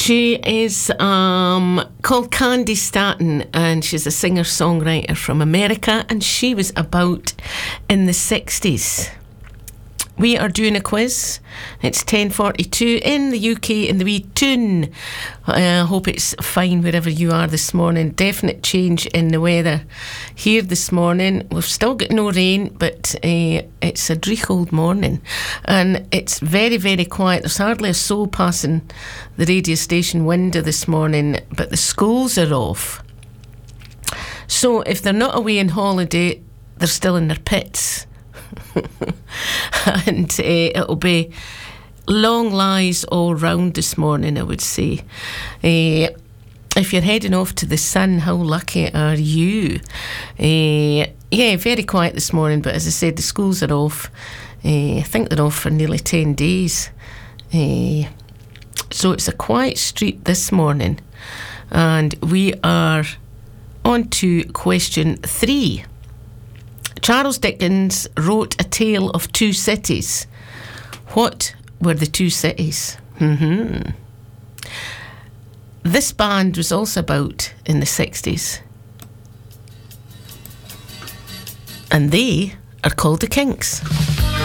She is called Candy Staton, and she's a singer-songwriter from America, and she was about in the 60s. We are doing a quiz. It's 10:42 in the UK in the wee tune. I hope it's fine wherever you are this morning. Definite change in the weather here this morning. We've still got no rain, but it's a dreich old morning. And it's very, very quiet. There's hardly a soul passing the radio station window this morning, but the schools are off. So if they're not away on holiday, they're still in their pits. And it'll be long lies all round this morning, I would say. If you're heading off to the sun, how lucky are you? Yeah, very quiet this morning, but as I said, the schools are off. I think they're off for nearly 10 days. So it's a quiet street this morning. And we are on to question 3. Charles Dickens wrote A Tale of Two Cities. What were the two cities? This band was also about in the 60s. And they are called the Kinks.